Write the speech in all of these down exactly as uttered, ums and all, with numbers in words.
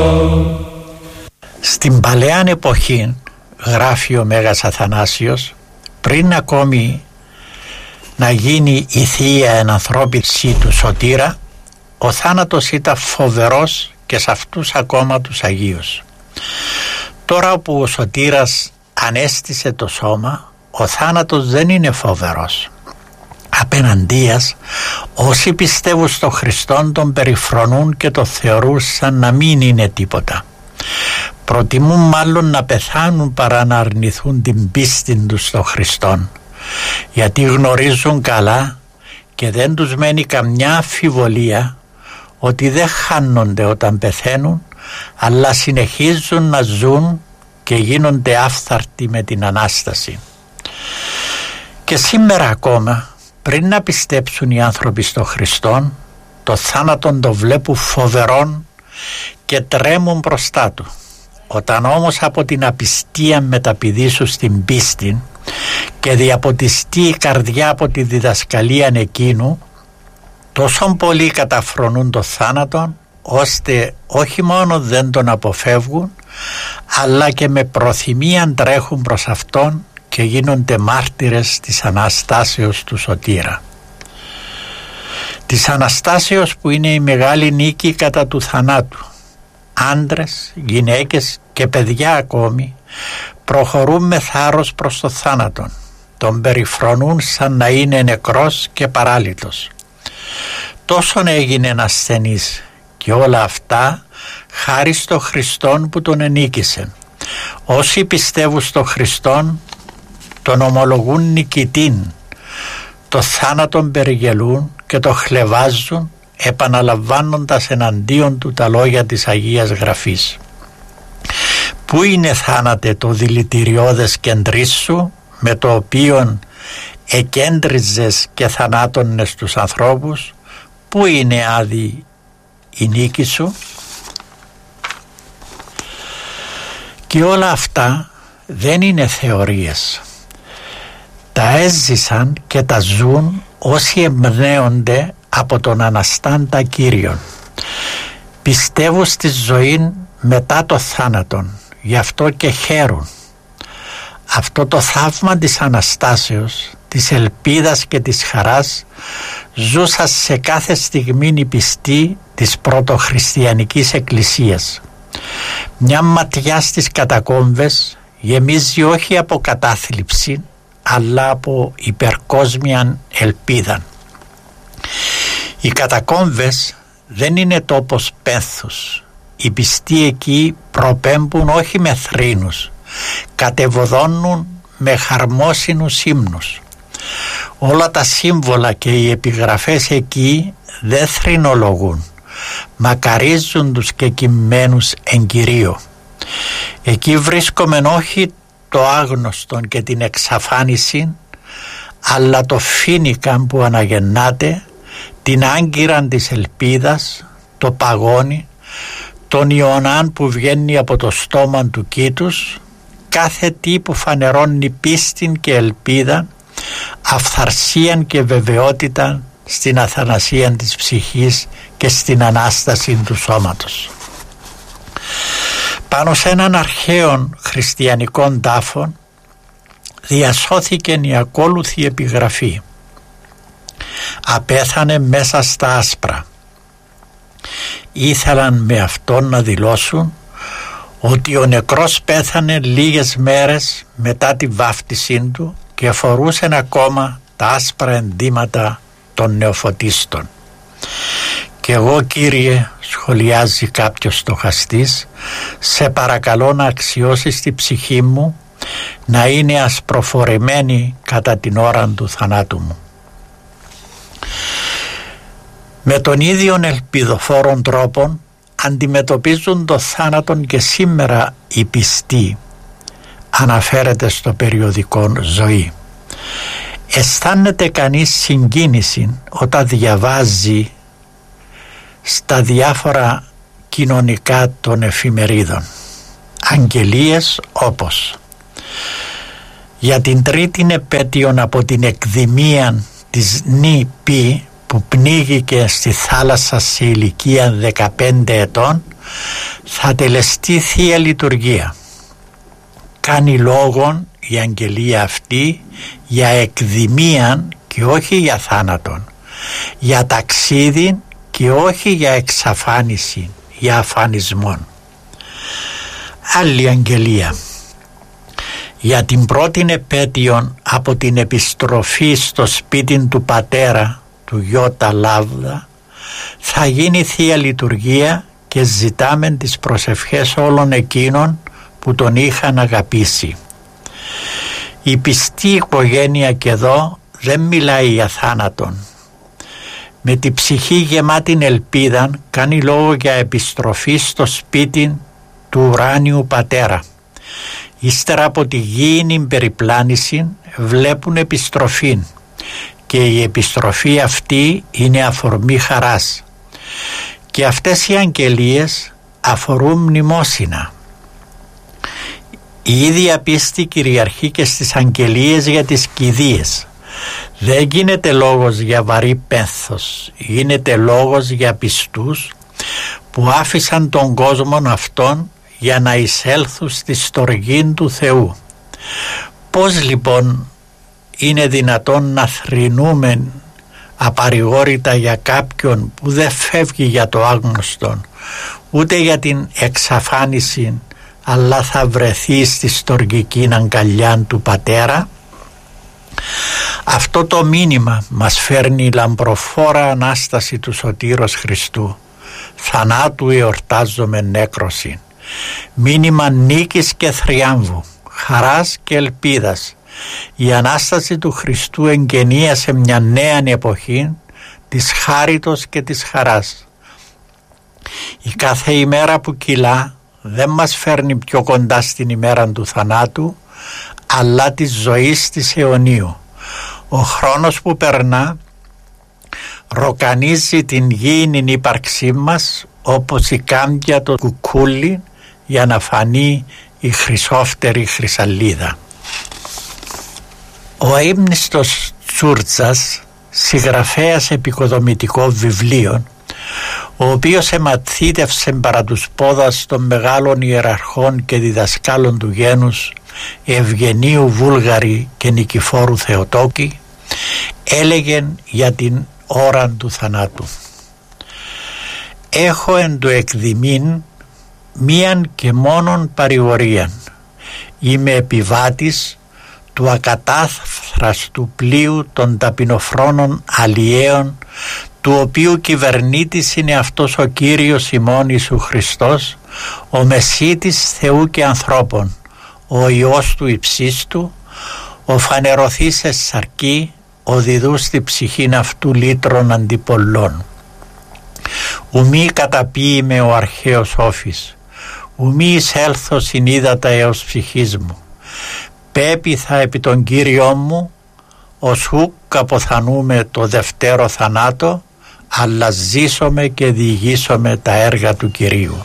Στην παλαιάν εποχή, γράφει ο Μέγας Αθανάσιος, πριν ακόμη να γίνει η θεία ενανθρώπιση του σωτήρα, ο θάνατος ήταν φοβερός και σε αυτούς ακόμα τους Αγίους. Τώρα που ο σωτήρας ανέστησε το σώμα, ο θάνατος δεν είναι φοβερός. Απέναντίας, όσοι πιστεύουν στο Χριστόν τον περιφρονούν και το θεωρούν σαν να μην είναι τίποτα. Προτιμούν μάλλον να πεθάνουν παρά να αρνηθούν την πίστη τους στο Χριστόν, γιατί γνωρίζουν καλά και δεν τους μένει καμιά αμφιβολία ότι δεν χάνονται όταν πεθαίνουν, αλλά συνεχίζουν να ζουν και γίνονται άφθαρτοι με την Ανάσταση. Και σήμερα ακόμα, πριν να πιστέψουν οι άνθρωποι στο Χριστόν, το θάνατον το βλέπουν φοβερόν και τρέμουν μπροστά του. Όταν όμως από την απιστία μεταπηδήσουν στην πίστη και διαποτιστεί η καρδιά από τη διδασκαλία εκείνου, τόσο πολύ καταφρονούν το θάνατον, ώστε όχι μόνο δεν τον αποφεύγουν, αλλά και με προθυμία τρέχουν προς αυτόν και γίνονται μάρτυρες της Αναστάσεως του Σωτήρα. Της Αναστάσεως που είναι η μεγάλη νίκη κατά του θανάτου. Άντρες, γυναίκες και παιδιά ακόμη προχωρούν με θάρρος προς το θάνατον. Τον περιφρονούν σαν να είναι νεκρός και παράλυτος. Τόσον έγινε ασθενής και όλα αυτά χάρη στο Χριστόν που τον ενίκησε. Όσοι πιστεύουν στο Χριστόν τον ομολογούν νικητήν, το θάνατον περιγελούν και το χλευάζουν, επαναλαμβάνοντας εναντίον του τα λόγια της Αγίας Γραφής. Πού είναι, θάνατε, το δηλητηριώδες κεντρί σου, με το οποίον εκέντριζες και θανάτωνες τους ανθρώπους? Πού είναι, άδη, η νίκη σου? Και όλα αυτά δεν είναι θεωρίες. Τα έζησαν και τα ζουν όσοι εμπνέονται από τον Αναστάντα Κύριον. Πιστεύουν στη ζωή μετά το θάνατον, γι' αυτό και χαίρουν. Αυτό το θαύμα της Αναστάσεως, της ελπίδας και της χαράς, ζούσα σε κάθε στιγμή οι πιστοί της πρωτοχριστιανικής εκκλησίας. Μια ματιά στις κατακόμβες γεμίζει όχι από κατάθλιψη, αλλά από υπερκόσμιαν ελπίδα. Οι κατακόμβες δεν είναι τόπος πένθους. Οι πιστοί εκεί προπέμπουν όχι με θρήνους, κατεβοδώνουν με χαρμόσυνους ύμνους. Όλα τα σύμβολα και οι επιγραφές εκεί δεν θρηνολογούν, μακαρίζουν τους κεκοιμμένους εν Κυρίω. Εκεί βρίσκομεν όχι το άγνωστον και την εξαφάνιση, αλλά το φοίνικαν που αναγεννάται, την άγκυραν της ελπίδας, το παγόνι, τον Ιωνάν που βγαίνει από το στόμα του κήτους, κάθε τι που φανερώνει πίστην και ελπίδα, αυθαρσίαν και βεβαιότητα στην αθανασία της ψυχής και στην Ανάσταση του σώματος. Πάνω σε έναν αρχαίον χριστιανικών τάφων διασώθηκε η ακόλουθη επιγραφή: απέθανε μέσα στα άσπρα. Ήθελαν με αυτόν να δηλώσουν ότι ο νεκρός πέθανε λίγες μέρες μετά τη βάφτισή του και φορούσε ακόμα τα άσπρα ενδύματα των νεοφωτίστων. «Και εγώ, Κύριε», σχολιάζει κάποιος στοχαστής, «σε παρακαλώ να αξιώσεις τη ψυχή μου να είναι ασπροφορεμένη κατά την ώρα του θανάτου μου». Με τον ίδιον ελπιδοφόρον τρόπο αντιμετωπίζουν το θάνατον και σήμερα οι πιστοί, αναφέρεται στο περιοδικό Ζωή. Αισθάνεται κανείς συγκίνηση όταν διαβάζει στα διάφορα κοινωνικά των εφημερίδων αγγελίες όπως για την τρίτη επέτειον από την εκδημία της Νι Πι που πνίγηκε στη θάλασσα σε ηλικία δεκαπέντε ετών, θα τελεστεί Θεία Λειτουργία. Κάνει λόγον η αγγελία αυτή για εκδημίαν και όχι για θάνατον, για ταξίδι και όχι για εξαφάνιση, για αφανισμόν. Άλλη αγγελία. Για την πρώτη επέτειον από την επιστροφή στο σπίτι του πατέρα του Ιώτα Λάβδα θα γίνει Θεία Λειτουργία και ζητάμε τις προσευχές όλων εκείνων που τον είχαν αγαπήσει. Η πιστή οικογένεια και εδώ δεν μιλάει για θάνατον. Με τη ψυχή γεμάτη ελπίδα κάνει λόγο για επιστροφή στο σπίτι του ουράνιου πατέρα. Ύστερα από τη γήινη περιπλάνηση βλέπουν επιστροφή και η επιστροφή αυτή είναι αφορμή χαράς. Και αυτές οι αγγελίες αφορούν μνημόσυνα. Η ίδια πίστη κυριαρχεί και στις αγγελίες για τις κηδείες. Δεν γίνεται λόγος για βαρύ πένθος, γίνεται λόγος για πιστούς που άφησαν τον κόσμο αυτόν για να εισέλθουν στη στοργή του Θεού. Πώς λοιπόν είναι δυνατόν να θρηνούμε απαρηγόρητα για κάποιον που δεν φεύγει για το άγνωστον, ούτε για την εξαφάνιση, αλλά θα βρεθεί στη στοργική αγκαλιά του πατέρα? Αυτό το μήνυμα μας φέρνει η λαμπροφόρα Ανάσταση του Σωτήρος Χριστού. Θανάτου εορτάζομαι νέκρωση. Μήνυμα νίκης και θριάμβου, χαράς και ελπίδας. Η Ανάσταση του Χριστού εγγενίασε μια νέα εποχή της χάριτος και της χαράς. Η κάθε ημέρα που κυλά δεν μας φέρνει πιο κοντά στην ημέρα του θανάτου, αλλά της ζωής της αιωνίου. Ο χρόνος που περνά ροκανίζει την γήινη ύπαρξή μας όπως η κάμπια το κουκούλι για να φανεί η χρυσόφτερη χρυσαλίδα. Ο αείμνηστος Τσούρτσας, συγγραφέας επικοδομητικών βιβλίων, ο οποίος εμαθήτευσε παρά τους πόδας των μεγάλων ιεραρχών και διδασκάλων του γένους Ευγενίου Βούλγαρη και Νικηφόρου Θεοτόκη, έλεγε για την ώρα του θανάτου: «Έχω εν το εκδημήν μίαν και μόνον παρηγορίαν. Είμαι επιβάτης του ακατάφραστου πλοίου των ταπεινοφρόνων αλλιέων, του οποίου κυβερνήτης είναι αυτός ο Κύριος ημών Ιησού Χριστός, ο Μεσίτης Θεού και ανθρώπων, ο Υιός του υψίστου, ο φανερωθής εις σαρκή, ο διδούς στη ψυχήν αυτού λύτρων αντιπολών. Ουμή καταπίημε ο αρχαίος όφης, ουμή εισέλθω συνείδατα έως ψυχής μου. Πέπιθα επί τον Κύριό μου, ως χουκ αποθανούμε το δευτέρο θανάτο, αλλά ζήσομαι και διηγήσομαι τα έργα του Κυρίου».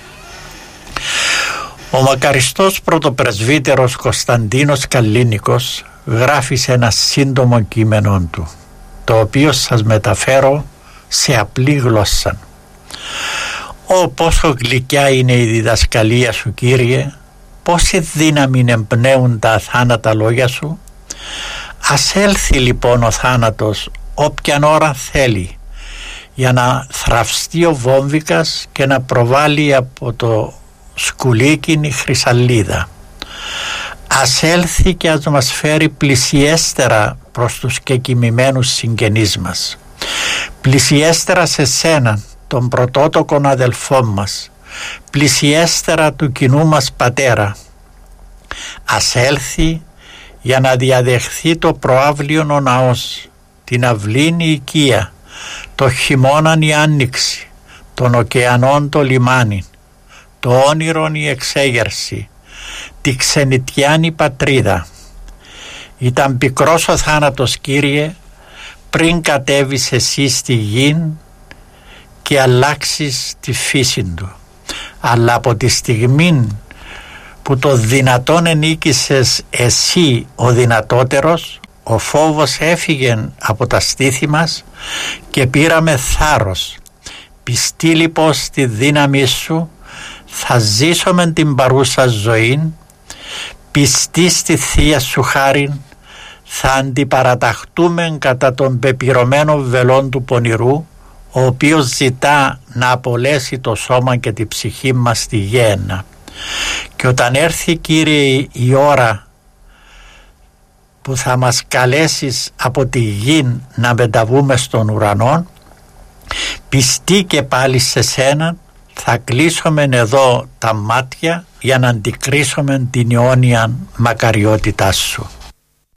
Ο μακαριστός πρωτοπρεσβύτερος Κωνσταντίνος Καλλίνικος γράφει σε ένα σύντομο κείμενο του, το οποίο σας μεταφέρω σε απλή γλώσσα. «Ω πόσο γλυκιά είναι η διδασκαλία σου, Κύριε, πόση δύναμη εμπνέουν τα αθάνατα λόγια σου. Ας έλθει λοιπόν ο θάνατος όποιαν ώρα θέλει, για να θραυστεί ο βόμβικας και να προβάλλει από το σκουλίκιν η χρυσαλίδα. Ας έλθει και ας μας φέρει πλησιέστερα προς τους κεκοιμημένους συγγενείς μας, πλησιέστερα σε σένα, τον πρωτότοκον αδελφό μας, πλησιέστερα του κοινού μας πατέρα. Ας έλθει για να διαδεχθεί το προαύλιον ο ναός, την αυλήν η οικία, το χειμώναν η άνοιξη, τον ωκεανόν το λιμάνι, το όνειρον η εξέγερση, τη ξενιτιάνη πατρίδα. Ήταν πικρός ο θάνατος, Κύριε, πριν κατέβεις εσύ στη γην και αλλάξεις τη φύση του, αλλά από τη στιγμή που το δυνατόν ενίκησες εσύ ο δυνατότερος, ο φόβος έφυγε από τα στήθη μας και πήραμε θάρρος. Πιστοί λοιπόν στη δύναμη σου θα ζήσουμε την παρούσα ζωή, πιστοί στη Θεία Σου χάριν, θα αντιπαραταχτούμε κατά τον πεπυρωμένο βελόν του πονηρού, ο οποίος ζητά να απολέσει το σώμα και τη ψυχή μας στη γέννα. Και όταν έρθει, Κύριε, η ώρα που θα μας καλέσεις από τη γη να μεταβούμε στον ουρανό, πιστοί και πάλι σε Σένα, θα κλείσουμε εδώ τα μάτια για να αντικρίσουμε την αιώνια μακαριότητά Σου.